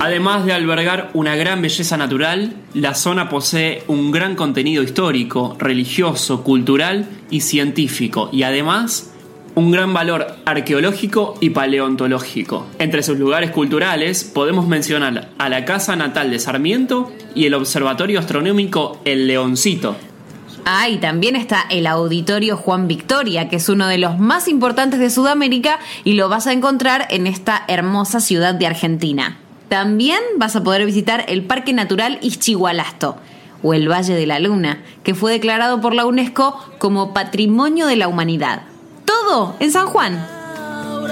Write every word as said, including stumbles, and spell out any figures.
Además de albergar una gran belleza natural, la zona posee un gran contenido histórico, religioso, cultural y científico, y además un gran valor arqueológico y paleontológico. Entre sus lugares culturales podemos mencionar a la casa natal de Sarmiento y el observatorio astronómico El Leoncito. Ah, y también está el Auditorio Juan Victoria, que es uno de los más importantes de Sudamérica y lo vas a encontrar en esta hermosa ciudad de Argentina. También vas a poder visitar el Parque Natural Ixchigualasto, o el Valle de la Luna, que fue declarado por la UNESCO como Patrimonio de la Humanidad. Todo en San Juan.